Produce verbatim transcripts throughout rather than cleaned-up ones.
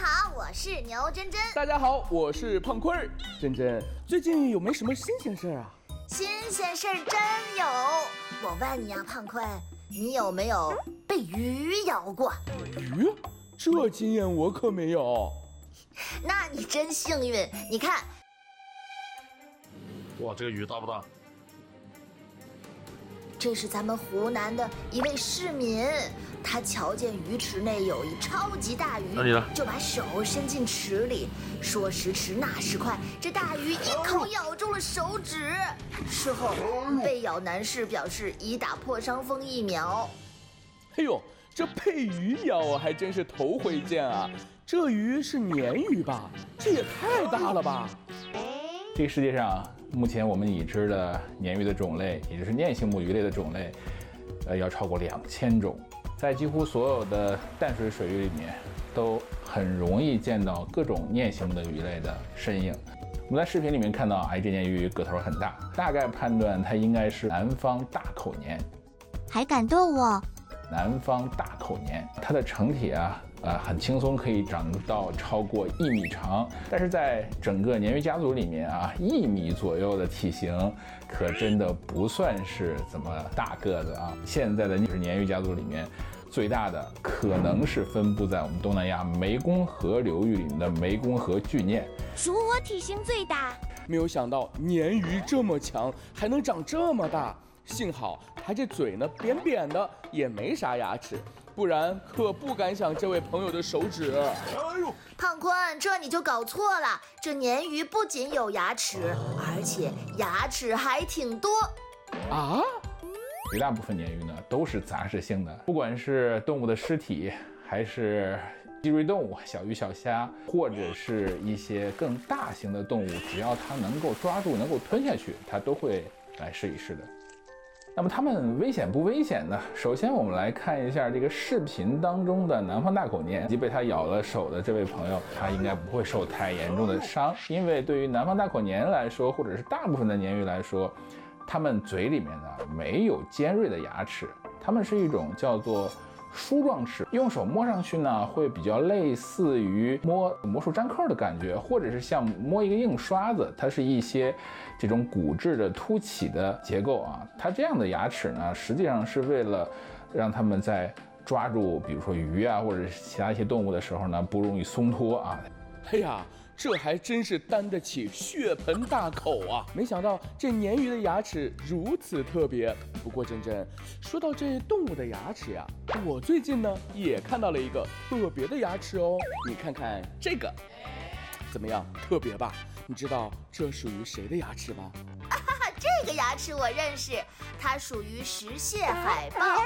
好，我是牛真真。 大家好，我是胖坤儿。真真，最近有没什么新鲜事儿啊？ 新鲜事儿真有。我问你啊，胖坤，你有没有被鱼咬过？ 鱼？这经验我可没有。 那你真幸运。你看， 哇，这个鱼大不大？ 这是咱们湖南的一位市民，他瞧见鱼池内有一超级大鱼，就把手伸进池里，说时迟那时快，这大鱼一口咬住了手指。事后，被咬男士表示已打破伤风疫苗。 哎呦，这被鱼咬我还真是头回见啊！这鱼是鲶鱼吧？这也太大了吧！ 这个世界上，目前我们已知的鲶鱼的种类，也就是鲶形目鱼类的种类，呃，要超过两千种。在几乎所有的淡水水域里面，都很容易见到各种鲶形目的鱼类的身影。我们在视频里面看到，哎，这鲶鱼个头很大，大概判断它应该是南方大口鲶。 还敢逗我？ 南方大口鲶，它的成体啊。呃，很轻松可以长到超过一米长，但是在整个鲶鱼家族里面啊，一米左右的体型可真的不算是怎么大个子啊。现在的鲶鱼家族里面，最大的可能是分布在我们东南亚湄公河流域里面的湄公河巨鲶， 属我体型最大。 没有想到鲶鱼这么强，还能长这么大。幸好它这嘴呢扁扁的，也没啥牙齿，不然可不敢想这位朋友的手指。哎呦， 胖坤，这你就搞错了。这鲶鱼不仅有牙齿，而且牙齿还挺多。 啊？ 绝大部分鲶鱼呢都是杂食性的，不管是动物的尸体，还是脊椎动物、小鱼小虾，或者是一些更大型的动物，只要它能够抓住、能够吞下去，它都会来试一试的。那么它们危险不危险呢？首先我们来看一下这个视频当中的南方大口鲶，以及被它咬了手的这位朋友，他应该不会受太严重的伤，因为对于南方大口鲶来说，或者是大部分的鲶鱼来说，它们嘴里面呢没有尖锐的牙齿，它们是一种叫做梳状齿，用手摸上去呢会比较类似于摸魔术粘扣的感觉，或者是像摸一个硬刷子，它是一些这种骨质的凸起的结构啊。它这样的牙齿呢，实际上是为了让它们在抓住比如说鱼啊或者是其他一些动物的时候呢不容易松脱啊。 哎呀，这还真是担得起血盆大口啊！没想到这鲶鱼的牙齿如此特别。不过真真，说到这动物的牙齿呀，我最近呢也看到了一个特别的牙齿哦。你看看这个，怎么样？特别吧？你知道这属于谁的牙齿吗？ 啊哈哈，这个牙齿我认识，它属于石蟹海豹。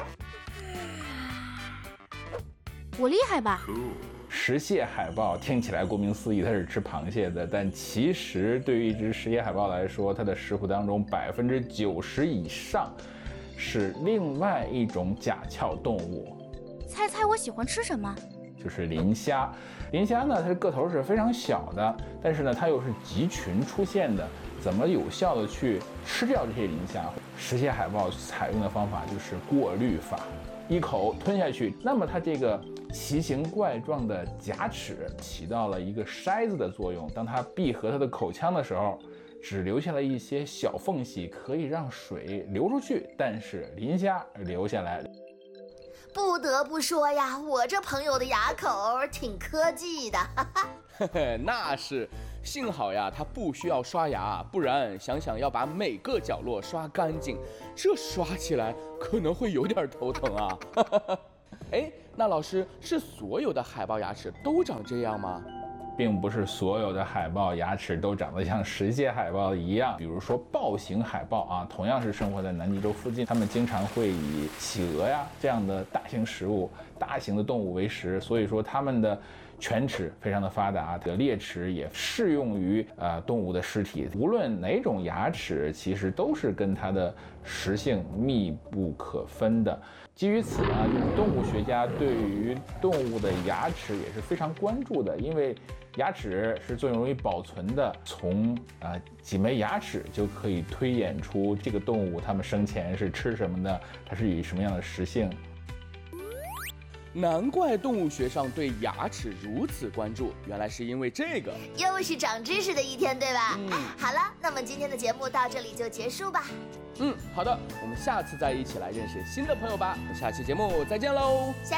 我厉害吧？ 石蟹海豹听起来顾名思义，它是吃螃蟹的，但其实对于一只石蟹海豹来说，它的食谱当中百分之九十以上是另外一种甲壳动物。 猜猜我喜欢吃什么？ 就是磷虾。磷虾呢，它的个头是非常小的，但是呢，它又是集群出现的。怎么有效的去吃掉这些磷虾？石蟹海豹采用的方法就是过滤法，一口吞下去。那么它这个奇形怪状的假齿起到了一个筛子的作用，当它闭合它的口腔的时候，只留下了一些小缝隙，可以让水流出去，但是磷虾留下来。 不得不说呀，我这朋友的牙口挺科技的，哈哈。 嘿嘿，那是，幸好呀，他不需要刷牙，不然想想要把每个角落刷干净，这刷起来可能会有点头疼啊。哎，那老师，是所有的海豹牙齿都长这样吗？ 并不是所有的海豹牙齿都长得像石蟹海豹一样，比如说豹形海豹啊，同样是生活在南极洲附近，它们经常会以企鹅呀这样的大型食物、大型的动物为食，所以说它们的犬齿非常的发达，这个裂齿也适用于呃动物的尸体。无论哪种牙齿，其实都是跟它的食性密不可分的。基于此呢，就是动物学家对于动物的牙齿也是非常关注的，因为牙齿是最容易保存的，从啊、呃、几枚牙齿就可以推演出这个动物它们生前是吃什么的，它是以什么样的食性。 难怪动物学上对牙齿如此关注，原来是因为这个。 又是长知识的一天，对吧？ 嗯， 好了，那么今天的节目到这里就结束吧。 嗯，好的，我们下次再一起来认识新的朋友吧。下期节目再见喽。 下